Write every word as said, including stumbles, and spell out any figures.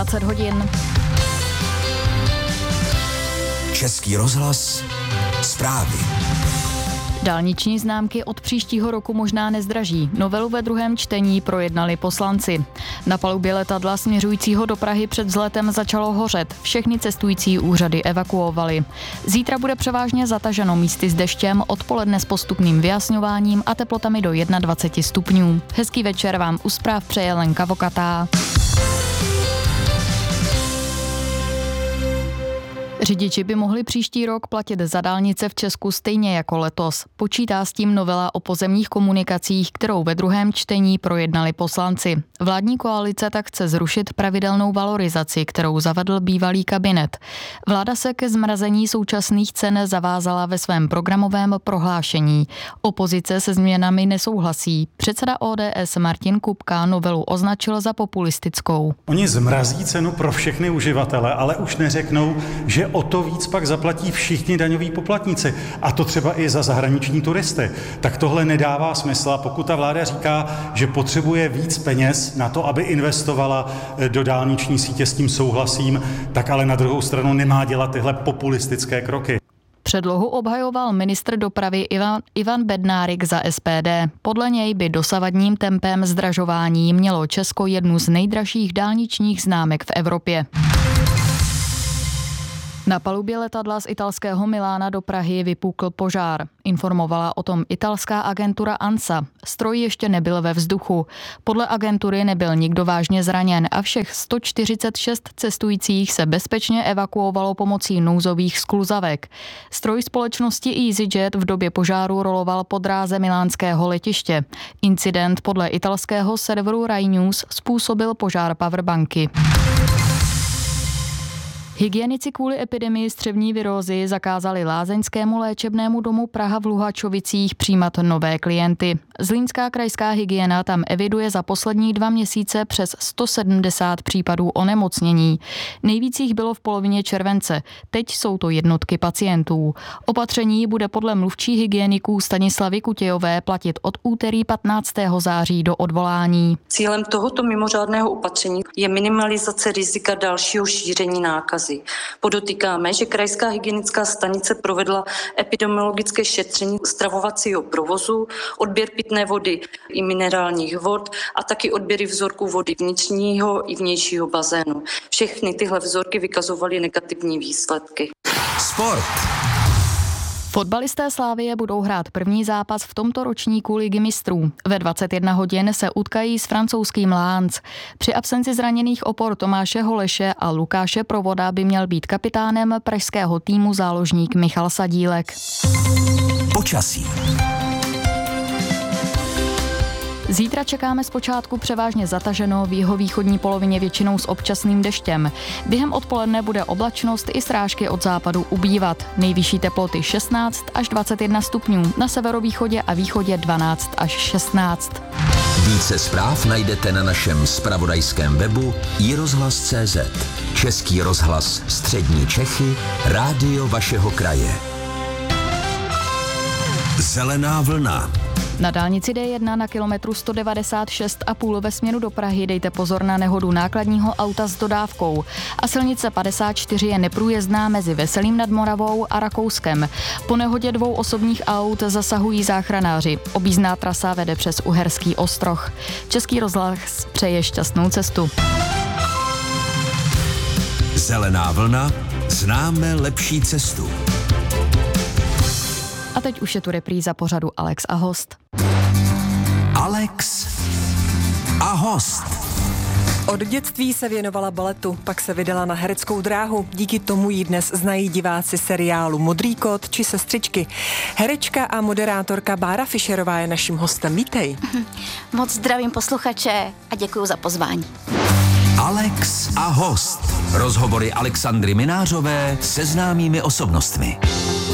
dvacet hodin. Český rozhlas, zprávy. Dálniční známky od příštího roku možná nezdraží. Novelu ve druhém čtení projednali poslanci. Na palubě letadla směřujícího do Prahy před vzletem začalo hořet. Všechny cestující úřady evakuovali. Zítra bude převážně zataženo místy s deštěm, odpoledne s postupným vyjasňováním a teplotami do dvacet jedna stupňů. Hezký večer vám u zpráv přeje Lenka Vokatá. Řidiči by mohli příští rok platit za dálnice v Česku stejně jako letos. Počítá s tím novela o pozemních komunikacích, kterou ve druhém čtení projednali poslanci. Vládní koalice tak chce zrušit pravidelnou valorizaci, kterou zavedl bývalý kabinet. Vláda se ke zmrazení současných cen zavázala ve svém programovém prohlášení. Opozice se změnami nesouhlasí. Předseda O D S Martin Kupka novelu označil za populistickou. Oni zmrazí cenu pro všechny uživatele, ale už neřeknou, že o to víc pak zaplatí všichni daňoví poplatníci, a to třeba i za zahraniční turisty. Tak tohle nedává smysl, a pokud ta vláda říká, že potřebuje víc peněz na to, aby investovala do dálniční sítě, s tím souhlasím, tak ale na druhou stranu nemá dělat tyhle populistické kroky. Předlohu obhajoval ministr dopravy Ivan, Ivan Bednárik za S P D. Podle něj by dosavadním tempem zdražování mělo Česko jednu z nejdražších dálničních známek v Evropě. Na palubě letadla z italského Milána do Prahy vypukl požár. Informovala o tom italská agentura ANSA. Stroj ještě nebyl ve vzduchu. Podle agentury nebyl nikdo vážně zraněn a všech sto čtyřicet šest cestujících se bezpečně evakuovalo pomocí nouzových skluzavek. Stroj společnosti EasyJet v době požáru roloval po dráze milánského letiště. Incident podle italského serveru Rai News způsobil požár powerbanky. Hygienici kvůli epidemii střevní virózy zakázali lázeňskému léčebnému domu Praha v Luhačovicích přijímat nové klienty. Zlínská krajská hygiena tam eviduje za poslední dva měsíce přes sto sedmdesát případů onemocnění. Nejvíc jich bylo v polovině července. Teď jsou to jednotky pacientů. Opatření bude podle mluvčí hygieniků Stanislavy Kutějové platit od úterý patnáctého září do odvolání. Cílem tohoto mimořádného opatření je minimalizace rizika dalšího šíření nákazy. Podotýkáme, že krajská hygienická stanice provedla epidemiologické šetření stravovacího provozu, odběr pitné vody i minerálních vod a taky odběry vzorků vody vnitřního i vnějšího bazénu. Všechny tyhle vzorky vykazovaly negativní výsledky. Sport. Fotbalisté Slavie budou hrát první zápas v tomto ročníku Ligy mistrů. Ve dvacet jedna hodin se utkají s francouzským Lens. Při absenci zraněných opor Tomáše Holeše a Lukáše Provoda by měl být kapitánem pražského týmu záložník Michal Sadílek. Počasí. Zítra čekáme zpočátku převážně zataženo, v jihovýchodní polovině většinou s občasným deštěm. Během odpoledne bude oblačnost i srážky od západu ubývat. Nejvyšší teploty šestnáct až dvacet jedna stupňů, na severovýchodě a východě dvanáct až šestnáct. Více zpráv najdete na našem zpravodajském webu i rozhlas tečka cé zet. Český rozhlas Střední Čechy, rádio vašeho kraje. Zelená vlna. Na dálnici D jedna na kilometru sto devadesát šest a půl ve směru do Prahy dejte pozor na nehodu nákladního auta s dodávkou. A silnice padesát čtyři je neprůjezdná mezi Veselým nad Moravou a Rakouskem. Po nehodě dvou osobních aut zasahují záchranáři. Objízdná trasa vede přes Uherský Ostroh. Český rozhlas přeje šťastnou cestu. Zelená vlna, známe lepší cestu. A teď už je tu repríza pořadu Alex a host. Alex a host. Od dětství se věnovala baletu, pak se vydala na hereckou dráhu. Díky tomu ji dnes znají diváci seriálu Modrý kot či Sestřičky. Herečka a moderátorka Bára Fischerová je naším hostem. Vítej. Moc zdravím posluchače a děkuji za pozvání. Alex a host. Rozhovory Alexandry Minářové se známými osobnostmi.